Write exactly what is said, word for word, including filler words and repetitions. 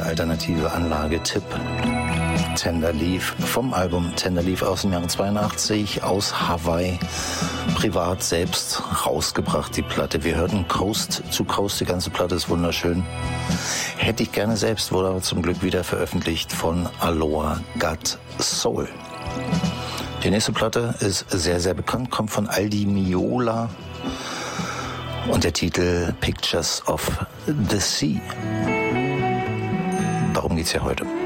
alternative Anlage-Tipp. Tender Leaf vom Album Tender Leaf aus dem Jahr zweiundachtzig aus Hawaii, privat selbst rausgebracht, die Platte. Wir hörten Coast to Coast, die ganze Platte ist wunderschön. Hätte ich gerne selbst, wurde aber zum Glück wieder veröffentlicht von Aloha Got Soul. Die nächste Platte ist sehr, sehr bekannt, kommt von Aldi Meola und der Titel Pictures of the Sea. Darum geht's ja heute.